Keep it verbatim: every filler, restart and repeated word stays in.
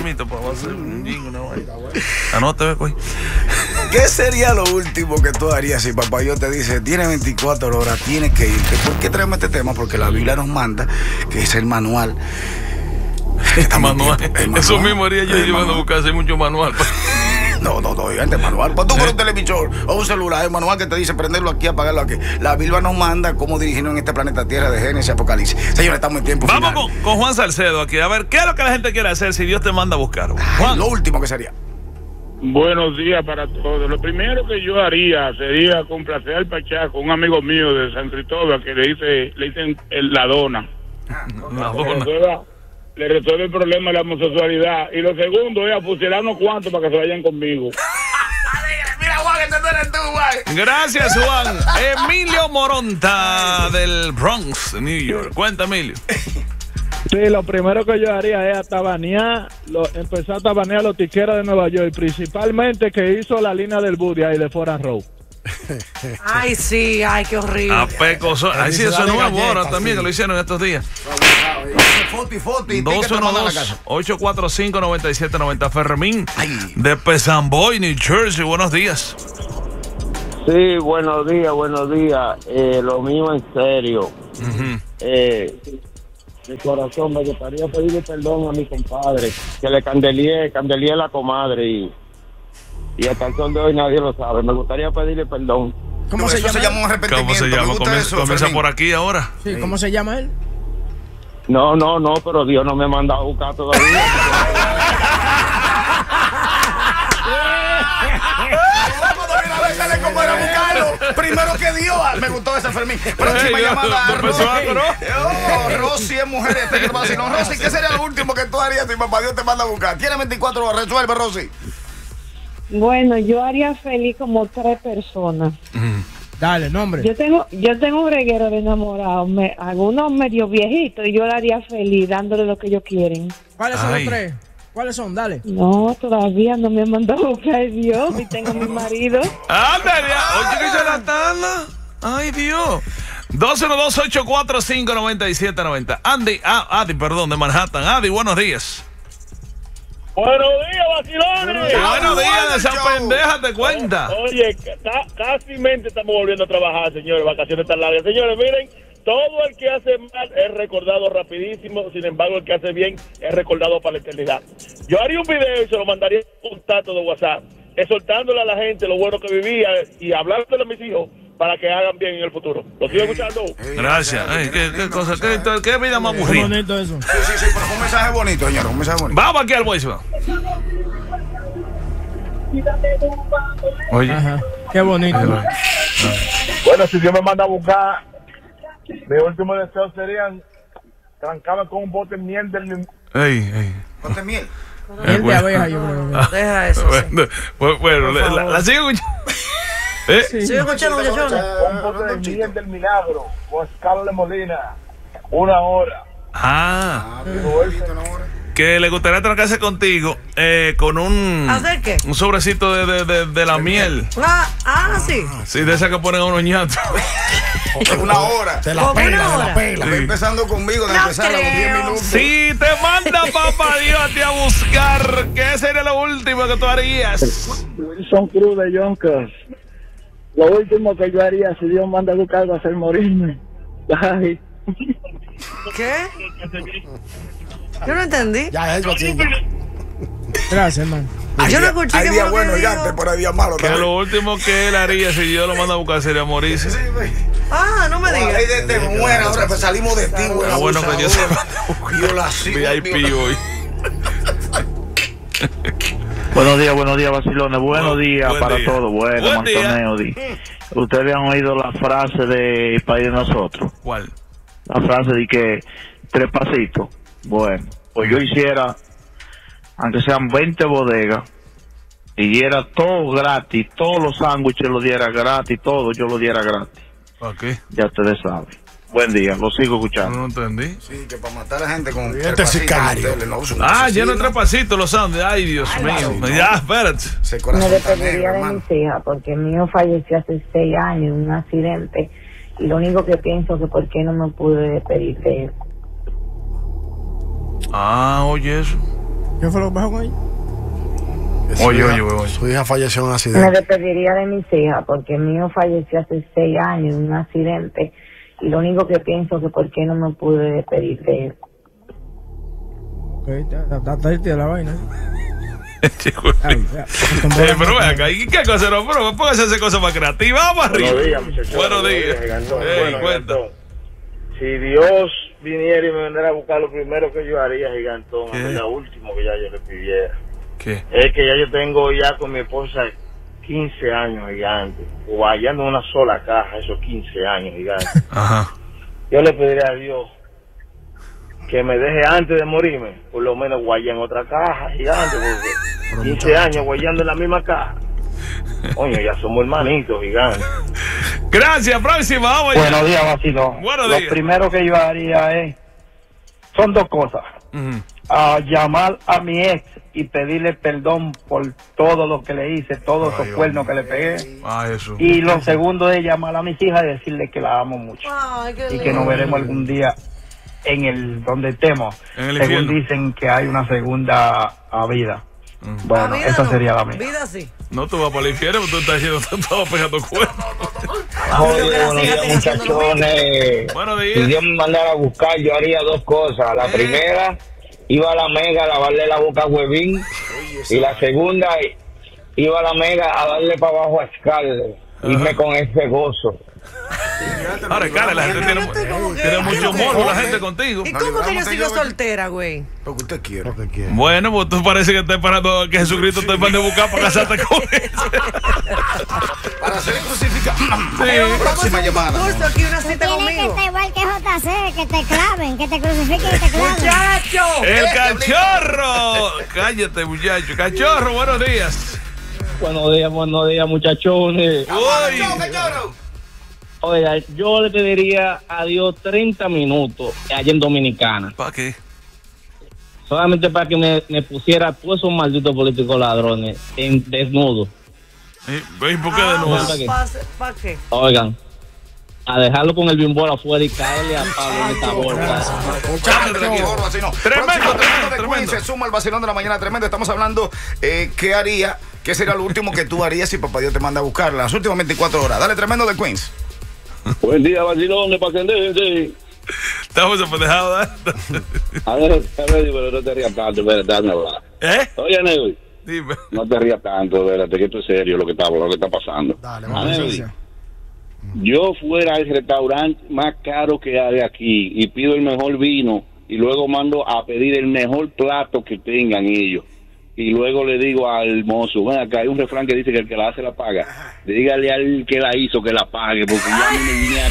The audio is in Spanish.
mismo para hacer un jingle, una vaina. Anote, güey. ¿Qué sería lo último que tú harías si papá yo te dice, tiene veinticuatro horas, tienes que irte? ¿Por qué traemos este tema? Porque la Biblia nos manda, que es el manual. Manual. Tiempo, el manual. Eso mismo haría yo El llevando a buscar, hay mucho manual. No, no, no, gigante, manual. Pues tú con un televisor o un celular, el manual que te dice prenderlo aquí, apagarlo aquí. La Biblia nos manda cómo dirigirnos en este planeta Tierra de Génesis y Apocalipsis. Señores, estamos en tiempo Vamos final. con, con Juan Salcedo aquí. A ver, ¿qué es lo que la gente quiere hacer si Dios te manda a buscar? Juan. Ay, lo último que sería. Buenos días para todos. Lo primero que yo haría sería complacer al Pachaco, un amigo mío de San Cristóbal, que le dice, le dicen el, la dona. La Le dona. resuelva, le resuelve el problema de la homosexualidad. Y lo segundo es a fusilarnos cuantos para que se vayan conmigo. Mira, Juan, este no eres tú, Juan. Gracias, Juan. Emilio Moronta del Bronx, New York. Cuenta, Emilio. Sí, lo primero que yo haría es atabanear, lo, empezar a tabanear los tiqueros de Nueva York, principalmente que hizo la línea del Buddy ahí de Fora Row. Ay, sí, ay, qué horrible. A pecoso. Ay, sí, eso es nuevo ahora también, que lo hicieron en estos días. Foti, foti, dos uno dos, ocho cuatro cinco, nueve siete nueve cero. Fermín de Pesamboy, New Jersey. Buenos días. Sí, buenos días, buenos días. Eh, lo mío en serio. Uh-huh. Eh, de corazón, me gustaría pedirle perdón a mi compadre, que le candelié, candelié la comadre y, y hasta el sol de hoy nadie lo sabe. Me gustaría pedirle perdón. ¿Cómo se llama? Se llama un arrepentimiento. ¿Cómo se llama? Me gusta Comienza, eso, comienza Fermín. por aquí ahora. Sí, ¿cómo se llama él? No, no, no, pero Dios no me ha mandado a buscar todavía. ¿Cómo era buscarlo? Primero que Dios. Me gustó ese Fermín. Próxima Hey, llamada. ¿no empezó Rosy. algo, no? Oh, Rosy es mujer. Este que te va a decir, no, Rosy, ¿qué sería lo último que tú harías si papá Dios te manda a buscar? Tiene veinticuatro horas. Resuelve, Rosy. Bueno, yo haría feliz como tres personas. Mm. Dale, nombre. Yo tengo yo tengo un reguero de enamorados, me, algunos medio viejitos, y yo le haría feliz dándole lo que ellos quieren. ¿Cuáles son Ay. los tres? ¿Cuáles son? Dale. No, todavía no me han mandado a buscar Dios, y tengo a mi marido. Ándale, oye, que se la tanda. Ay, Dios. dos uno dos, ocho cuatro cinco, nueve siete nueve cero. Andy, ah, Adi, perdón, de Manhattan. Adi, buenos días. Buenos días, vacilones. Buenos días, de esa pendeja te cuenta. Oye, ca casi mente estamos volviendo a trabajar, señores. Vacaciones tan largas. Señores, miren, todo el que hace mal es recordado rapidísimo. Sin embargo, el que hace bien es recordado para la eternidad. Yo haría un video y se lo mandaría a un contacto de WhatsApp, exhortándole a la gente lo bueno que vivía y hablándole a mis hijos para que hagan bien en el futuro. ¿Lo sigo escuchando? Gracias. Ay, qué, qué cosa, qué, qué vida más Qué aburrida. bonito eso. Sí, sí, sí, pero fue un mensaje bonito, señor. Un mensaje bonito. Vamos aquí al voicemail. Oye. Ajá. Qué bonito. Bueno, si Dios me manda a buscar, mi último deseo serían trancarme con un bote de miel del mismo. Ey, ey. Ponte miel. Miel de abeja, yo creo. Deja eso. Sí. Bueno, bueno, bueno, la, la, la sigo escuchando. ¿Eh? Sigue escuchando, muchachones. Un bote de miel del milagro, con Carlos Molina, una hora. Ah, Ah, bien bonito, ¿no? que le gustaría trancarse contigo eh, con un ¿Hacer qué? un sobrecito de, de, de, de la miel. Ah, ah, sí. Sí, de esa que ponen a unos ñatos. Una hora. Te la pela, te la pela. Está empezando conmigo de No empezar a los diez creo. minutos. Si te manda papá Dios a ti a buscar, ¿qué sería lo último que tú harías? Wilson Cruz de Yonkers. Lo último que yo haría si Dios manda a buscar va a ser morirme. Ay. ¿Qué? Yo no entendí. Ya, eso sí. Gracias, hermano. Ah, yo no escuché Hay que días fue lo buenos que y dijo. antes, pero hay días malos Que también. lo último que él haría si Dios lo manda a buscar sería morirse. Sí, güey. Ah, no me Ay, digas. de te muera, ahora pues salimos de ti, güey. Ah, bueno, que Dios se manda a buscar. Violación. V I P hoy. Buenos días, buenos días, vacilones. Buenos Buen- días buen para día. todos. Bueno, Buen día. Mantoneo. Di. Ustedes han oído la frase de País de Nosotros. ¿Cuál? La frase de que tres pasitos. Bueno, pues yo hiciera, aunque sean veinte bodegas, y diera todo gratis, todos los sándwiches lo diera gratis, todo yo lo diera gratis. Ok. Ya ustedes saben. Buen día, lo sigo escuchando. No entendí. Sí, que para matar a la gente con Este tres sicario. pasitos, no, son Ah, asesinos. lleno de tres pasitos los sándwiches. Ay, Dios mío. Ya, espérate. Ese Me corazón está negro, despediría de hermano. mis hijas porque el mío falleció hace seis años en un accidente, y lo único que pienso es que por qué no me pude despedir de él. Ah, oye eso. ¿Qué fue lo que pasó con ella? Oye, oye, oye. Su hija falleció en un Me accidente. despediría de mis hijas porque el mío falleció hace seis años en un accidente y lo único que pienso es que por qué no me pude despedir de él. Ok, está triste la vaina. Chico, eh, pero ven acá, ¿y qué cosa? No, pero póngase a hacer cosas más creativas. Vamos arriba. Buenos días, muchachos. Buenos días. Gigantón. Ey, Bueno, cuenta. Gigantón, si Dios viniera y me vendrá a buscar, lo primero que yo haría, Gigantón, ¿Qué? es lo último que ya yo le pidiera. ¿Qué? Es que ya yo tengo ya con mi esposa quince años, Gigante, o hallando una sola caja, esos quince años, Gigante. Ajá. Yo le pediría a Dios que me deje antes de morirme, por lo menos guayar en otra caja, Gigante, porque quince años guayando en la misma caja. Coño, ya somos hermanitos, Gigante. Gracias, próxima. Vamos allá. Buenos días, vacilón. Buenos Lo días. primero que yo haría es, son dos cosas. Ujú. A llamar a mi ex y pedirle perdón por todo lo que le hice, todos esos cuernos que le pegué. Ay, Jesús. Y lo segundo es llamar a mis hijas y decirle que la amo mucho. Ay, qué Y lindo. que nos veremos algún día en el donde estemos. En el Según infierno. dicen que hay una segunda ah, vida. Bueno, La vida esa no, sería la mía. Vida sí. No, tú vas para el infierno, tú estás diciendo que estás pegando cuernos. Oye, buenos días, muchachones. Buenos Si días. Dios me mandara a buscar, yo haría dos cosas. La primera, iba a la Mega a lavarle la boca a Huevín. Y la segunda, iba a la Mega a darle para abajo a Scarlett. Irme con ese gozo. Ahora, cara, la gente tiene, tiene mucho morbo, la gente contigo. ¿Y cómo que yo sigo soltera, güey? Lo que usted quiere. Lo que quiere. Bueno, pues tú parece que estás esperando que Jesucristo te mande a buscar para casarte con él. Para ser crucificado. Vamos Próxima a un llamada. curso aquí, una cita Tienes que conmigo. estar igual que J C, que te claven, que te crucifiquen y te claven. ¡Muchacho! ¡El cachorro! Cállate, muchacho. Cachorro, buenos días. Buenos días, buenos días, muchachones. Uy. Oiga, yo le pediría a Dios treinta minutos allá en Dominicana. ¿Para qué? Solamente para que me, me pusiera todos esos malditos políticos ladrones en desnudo. ¿Y por qué de nuevo? ¿Para qué? Oigan, a dejarlo con el bimbol afuera y caerle a Pablo en esta bolsa. Tremendo, Tremendo, tremendo. tremendo. Se suma el vacilón de la mañana tremendo. Estamos hablando eh, qué haría, qué sería lo último que tú harías si papá Dios te manda a buscar las últimas veinticuatro horas. Dale, tremendo de Queens. Buen día, vacilón, para que Estamos apendejados, ¿eh? A ver, a ver, pero no te rías tanto, espérate, dame hablar. ¿Eh? Oye, Nevi, Dime. no te rías tanto, espérate, que esto es serio lo que está, lo que está pasando. Dale, A vamos a Nevi, ver. yo fuera al restaurante más caro que hay aquí y pido el mejor vino y luego mando a pedir el mejor plato que tengan ellos. Y luego le digo al mozo, ven acá, hay un refrán que dice que el que la hace la paga. Dígale al que la hizo que la pague, porque ya a mí me viene a